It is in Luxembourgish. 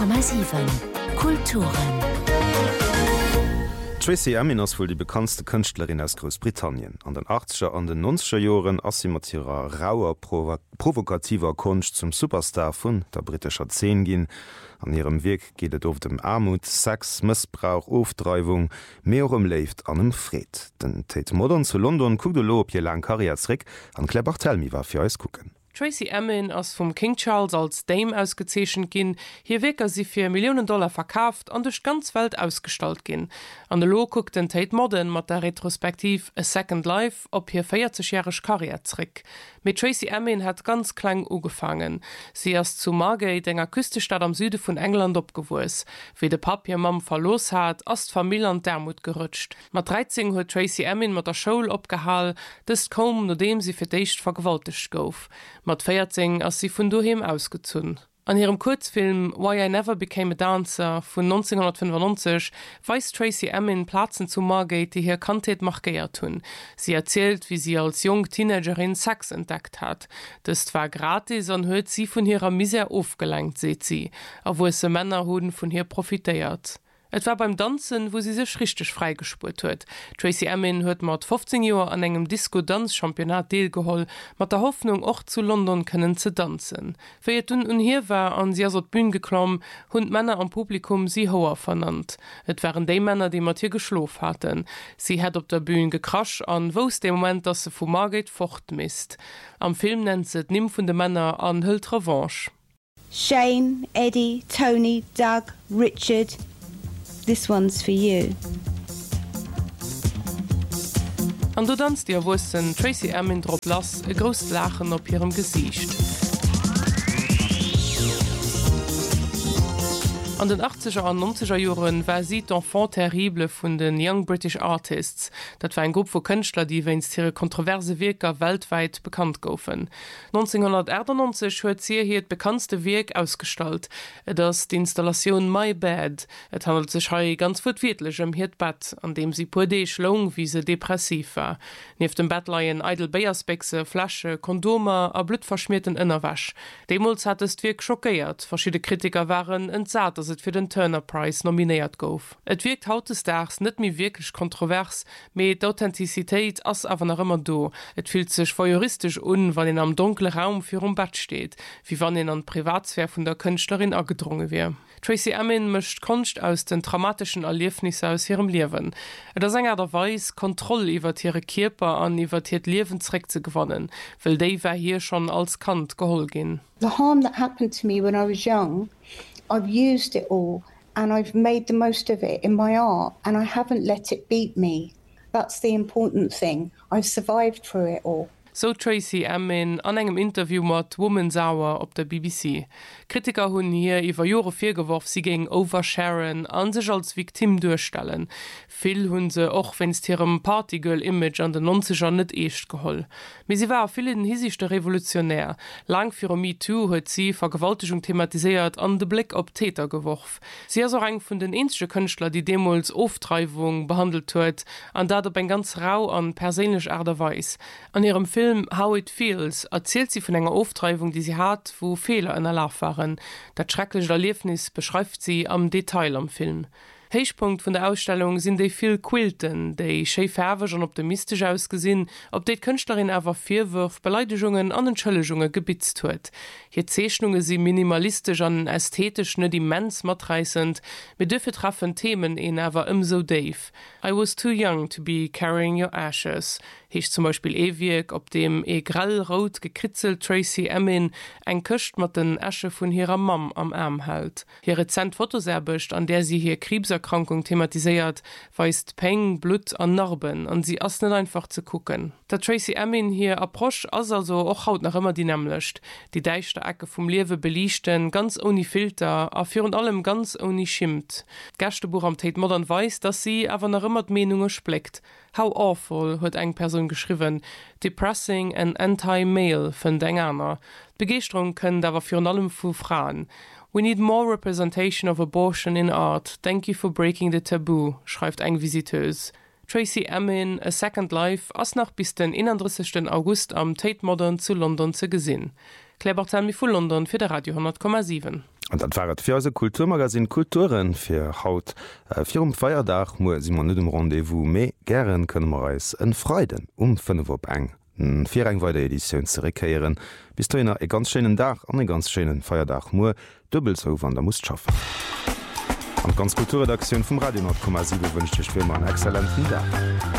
100,7 Kulturen. Tracy Emin ass wohl die bekanntste Künstlerin aus Großbritannien. An den 80er an den 90er Joren ass sie mat ihrer rauer, provokativer Kunst zum Superstar vun der britischer Szene ginn. An ihrem Weg geht es auf dem Armut, Sex, Missbrauch, Aufdreibung, mehr Left an dem Fred. Den Tate Modern zu London guckt op je lang Karriere zurück, an Claire Barthelmy war für uns gucken. Tracy Emin ass vum King Charles als Dame ausgezeechen ginn, hier wecker sie fir Millionen Dollar verkauft an duch ganz Welt ausstalt ginn. An de Lo guckt den Tate Modern mat der Retrospektiv A Second Life op hier 40jährigg Karrieretrick. Mit Tracy Emin hat ganz klein ugefangen. Sie ass zu Margate, enger Küstestadt am Süde vun England opgewus. Wie de Papier Mam verlos hat, ass d'Familie an Dermut gerutscht. Mat 13 huet Tracy Emin mat der Schoul opgehall, dëst kom nodem sie fir d'éicht vergewaltigt gouf. Mat 14 ass sie vun doheem ausgezunn. An ihrem Kurzfilm Why I Never Became a Dancer von 1995 weist Tracy Emin Platzen zu Margate, die hier Kantet markiert tun. Sie erzählt, wie sie als jung Teenagerin Sex entdeckt hat. Das war gratis und hört sie von ihrer Misere aufgelenkt, seht sie, obwohl sie Männerhuden von ihr profitiert. Et war beim Tanzen, wo sie sich richtig freigespurt huet. Tracy Emin huet mat 15 Joer an engem Disco-Dance-Championat deelgeholl, mat der Hoffnung och zu London können ze tanzen. Fir dun und hier war an sie so Bühn geklomm, hund Männer am Publikum sie hoher vernannt. Et waren de Männer, die mat hier geschlof hatten. Sie hat op der Bühn gekrasch an wos dem Moment, dass se vu Margate fortmist. Am Film nennt se nimm vun de Männer an hüllt Revanche. Shane, Eddie, Tony, Doug, Richard. This one's for you. An du danst dir wussen Tracy Emin drop lass e groß Lachen op ihrem Gesicht. An den 80er an 90er Joren war sie d'enfant terrible vun den Young British Artists. Dat war ein Gruppe von Künstler, die wennst ihre kontroverse Werker weltweit bekannt goufen. 1991 huet sie hier het bekanntste Werk ausgestalt. Das die Installation My Bed. Et handelt sich hei ganz fortwirtlich Herdbett, an dem sie pur schlung, wie se depressiv war. Nef dem Bettleien Idle Bayersbexe, Flasche, Kondome a blutverschmierten Innerwäsch. Demuls hat es Werk schockiert. Verschiedene Kritiker waren entsagt, dass et fir den Turner Prize nominiert gouf. Et wirkt hautesdags net mi wirklich kontrovers, met d'Authentizitéit ass awer nach immer do. Et fühlt sech voyeuristisch wann en am dunkle Raum fir Bett steht, wie wann en an Privatsphäre vun der Künstlerin agedrungen wär. Tracy Emin mischt Kunst aus den traumatischen Erlebnissen aus ihrem Leben. Et ass enger derweis Kontroll iwwer ihre Körper an iwwer hiet Lebensreck ze gewonnen, weil déi war hier schon als Kant gehol gin. The harm that happened to me when I was young, I've used it all and I've made the most of it in my art and I haven't let it beat me. That's the important thing. I've survived through it all. So Tracy Emin an engem Interview mat Woman's Hour op der BBC. Kritiker hunn hier iwwer Jore firgeworf sie gegen Oversharen an sech als Viktim durchstellen. Vill hunn se och wennst hirem Partygirl-Image an den 90er net eescht geholl. Me sie war vill den hisigchte Revolutionär. Lang fir MeToo huet sie Vergewaltigung thematisiert an de Blick op Täter geworf. Sie so eng vun den ensche Künstler, die Demols Auftreibung behandelt huet, an dat op en ganz rau an perélech Aderweis. An ihrem Film How It Feels erzählt sie von einer Auftreibung, die sie hat, wo Fehler in der Lauf waren. Das schreckliche Erlebnis beschreibt sie am Detail am Film. Heichpunkt von der Ausstellung sind die viel Quilten, die schäferwisch und optimistisch ausgesehen, ob die Künstlerin aber Vorwürfe, Beleidigungen und Entschuldigungen gebitzt hat. Hier Zeichnungen sind minimalistisch und ästhetisch nicht immens mitreißend, mit dürfen treffen Themen in aber so Dave. I was too young to be carrying your ashes. Hier zum Beispiel Ewig, ob dem grellrot gekritzelt Tracy Emin ein Köcht mit den Asche von ihrer Mom am Arm hält. Hier Rezent Fotoserbicht, an der sie hier Krebserkrankung thematisiert, weist Peng, Blut an Narben und sie ist nicht einfach zu gucken. Der Tracy Emin hier Approche ist also auch haut noch immer dynamisch. Die deichte Ecke vom Lewe belichten, ganz ohne Filter, aber für und allem ganz ohne Schimt. Gästebuch am Tate Modern weiß, dass sie aber noch immer die Meinungen spleckt. How awful, hat eng Person geschrieben. Depressing and anti-male von Denganer. Begeisterung können aber für allem für Frauen. We need more representation of abortion in art. Thank you for breaking the taboo, schreibt eng Visiteuse. Tracy Emin, A Second Life, ass nach bis den 31. August am Tate Modern zu London zu gesinn. Claire Barthelmy vu London für der Radio 100,7. Und dat waret fir se Kulturmagasin Kulturen fir Haut firm Feierdach mo simmer net dem Rendevous méi gern kënne mar reis en Freuden 5 op eng. Fir eng war der Editionioun ze rekeieren, bis du ennner e ganz schenen Dach an e ganz schenen Feierdach mo dëbel zo wann der muss schaffen. An ganz Kulturredaktionun vum Radio 10,7 wënchtech firmer en exzellenten Dach.